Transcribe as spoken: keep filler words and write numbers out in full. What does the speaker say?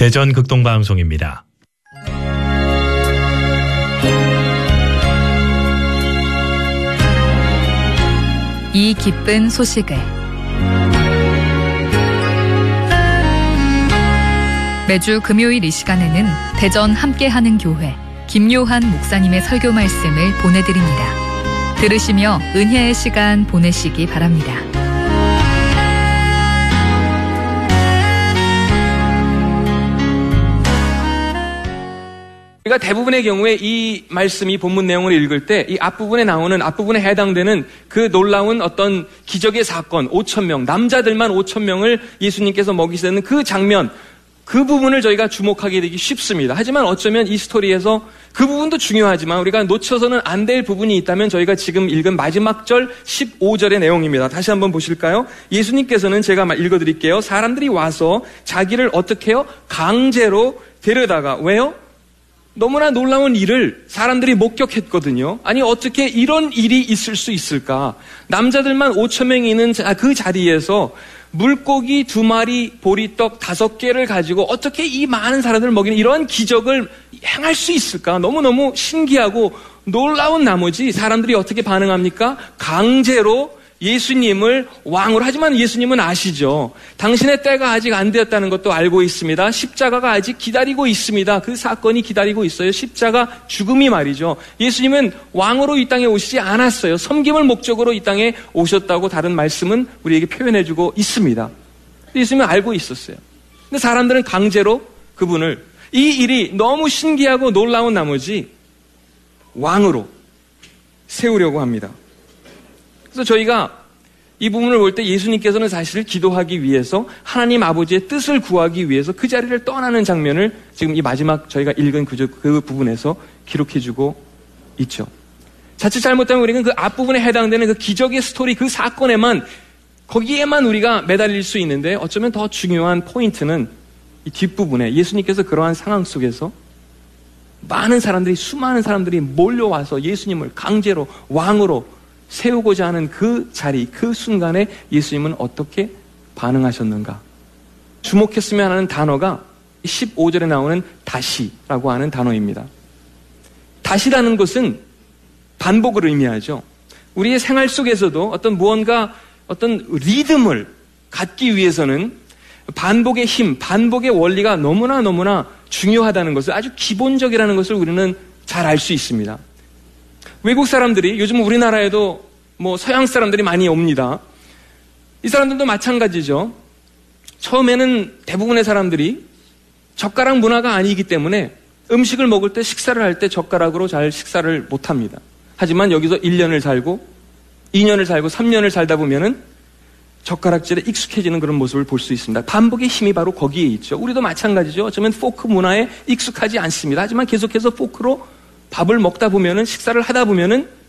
대전 극동방송입니다. 이 기쁜 소식을 매주 금요일 이 시간에는 대전 함께하는 교회 김요한 목사님의 설교 말씀을 보내드립니다. 들으시며 은혜의 시간 보내시기 바랍니다. 우리가 대부분의 경우에 이 말씀이 본문 내용을 읽을 때 이 앞부분에 나오는 앞부분에 해당되는 그 놀라운 어떤 기적의 사건, 오천 명, 남자들만 오천 명을 예수님께서 먹이시는 그 장면, 그 부분을 저희가 주목하게 되기 쉽습니다. 하지만 어쩌면 이 스토리에서 그 부분도 중요하지만 우리가 놓쳐서는 안 될 부분이 있다면 저희가 지금 읽은 마지막 절 십오 절의 내용입니다. 다시 한번 보실까요? 예수님께서는 제가 읽어드릴게요. 사람들이 와서 자기를 어떻게 해요? 강제로 데려다가. 왜요? 너무나 놀라운 일을 사람들이 목격했거든요. 아니 어떻게 이런 일이 있을 수 있을까? 남자들만 오천 명이 있는 그 자리에서 물고기 두 마리, 보리떡 다섯 개를 가지고 어떻게 이 많은 사람들을 먹이는 이런 기적을 행할 수 있을까? 너무너무 신기하고 놀라운 나머지 사람들이 어떻게 반응합니까? 강제로 예수님을 왕으로. 하지만 예수님은 아시죠. 당신의 때가 아직 안 되었다는 것도 알고 있습니다. 십자가가 아직 기다리고 있습니다. 그 사건이 기다리고 있어요. 십자가 죽음이 말이죠. 예수님은 왕으로 이 땅에 오시지 않았어요. 섬김을 목적으로 이 땅에 오셨다고 다른 말씀은 우리에게 표현해주고 있습니다. 예수님은 알고 있었어요. 근데 사람들은 강제로 그분을, 이 일이 너무 신기하고 놀라운 나머지 왕으로 세우려고 합니다. 그래서 저희가 이 부분을 볼 때 예수님께서는 사실 기도하기 위해서 하나님 아버지의 뜻을 구하기 위해서 그 자리를 떠나는 장면을 지금 이 마지막 저희가 읽은 그, 그 부분에서 기록해주고 있죠. 자칫 잘못하면 우리는 그 앞부분에 해당되는 그 기적의 스토리, 그 사건에만, 거기에만 우리가 매달릴 수 있는데 어쩌면 더 중요한 포인트는 이 뒷부분에 예수님께서 그러한 상황 속에서 많은 사람들이, 수많은 사람들이 몰려와서 예수님을 강제로 왕으로 세우고자 하는 그 자리, 그 순간에 예수님은 어떻게 반응하셨는가? 주목했으면 하는 단어가 십오 절에 나오는 다시라고 하는 단어입니다. 다시라는 것은 반복을 의미하죠. 우리의 생활 속에서도 어떤 무언가, 어떤 리듬을 갖기 위해서는 반복의 힘, 반복의 원리가 너무나 너무나 중요하다는 것을, 아주 기본적이라는 것을 우리는 잘 알 수 있습니다. 외국 사람들이, 요즘 우리나라에도 뭐 서양 사람들이 많이 옵니다. 이 사람들도 마찬가지죠. 처음에는 대부분의 사람들이 젓가락 문화가 아니기 때문에 음식을 먹을 때, 식사를 할 때 젓가락으로 잘 식사를 못합니다. 하지만 여기서 일 년을 살고 이 년을 살고 삼 년을 살다 보면은 젓가락질에 익숙해지는 그런 모습을 볼 수 있습니다. 반복의 힘이 바로 거기에 있죠. 우리도 마찬가지죠. 어쩌면 포크 문화에 익숙하지 않습니다. 하지만 계속해서 포크로 밥을 먹다 보면은, 식사를 하다 보면은